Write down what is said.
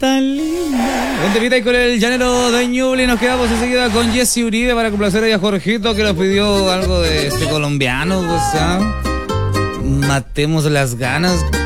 tan linda. Un temita ahí con el llanero de Ñuble y nos quedamos enseguida con Jesse Uribe para complacer ahí a Jorgito que nos pidió algo de este colombiano, o sea, matemos las ganas.